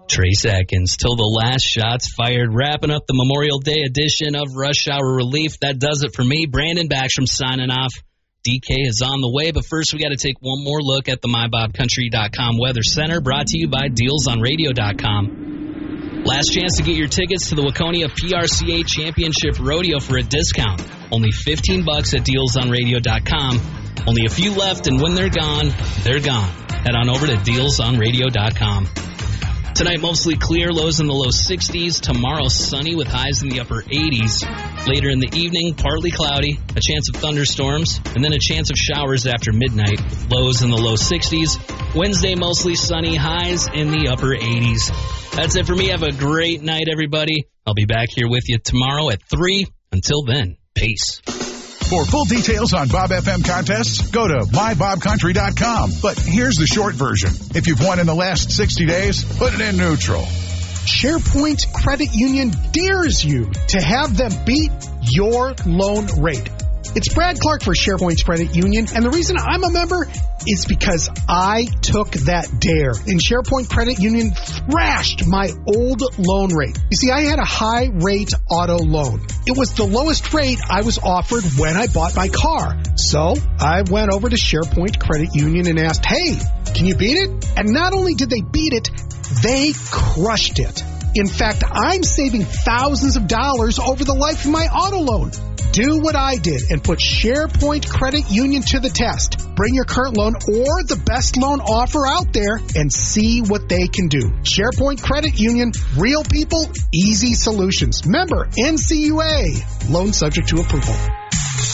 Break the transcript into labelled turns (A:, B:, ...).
A: Trace Atkins, till the last shot's fired. Wrapping up the Memorial Day edition of Rush Hour Relief. That does it for me. Brandon Backstrom signing off. DK is on the way, but first we got to take one more look at the MyBobCountry.com Weather Center, brought to you by DealsOnRadio.com. Last chance to get your tickets to the Waconia PRCA Championship Rodeo for a discount. Only $15 at DealsOnRadio.com. Only a few left, and when they're gone, they're gone. Head on over to DealsOnRadio.com. Tonight, mostly clear, lows in the low 60s. Tomorrow, sunny with highs in the upper 80s. Later in the evening, partly cloudy, a chance of thunderstorms, and then a chance of showers after midnight. Lows in the low 60s. Wednesday, mostly sunny, highs in the upper 80s. That's it for me. Have a great night, everybody. I'll be back here with you tomorrow at 3. Until then, peace.
B: For full details on Bob FM contests, go to mybobcountry.com. But here's the short version. If you've won in the last 60 days, put it in neutral.
C: SharePoint Credit Union dares you to have them beat your loan rate. It's Brad Clark for SharePoint Credit Union, and the reason I'm a member is because I took that dare. And SharePoint Credit Union thrashed my old loan rate. You see, I had a high-rate auto loan. It was the lowest rate I was offered when I bought my car. So I went over to SharePoint Credit Union and asked, hey, can you beat it? And not only did they beat it, they crushed it. In fact, I'm saving thousands of dollars over the life of my auto loan. Do what I did and put SharePoint Credit Union to the test. Bring your current loan or the best loan offer out there and see what they can do. SharePoint Credit Union, real people, easy solutions. Member NCUA. Loan subject to approval.